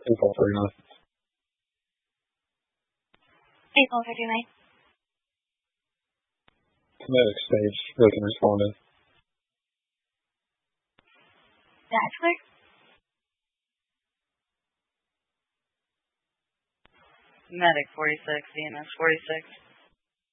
April 39. April 39. Medic stage, they can respond in. That's clear. Medic 46, EMS 46.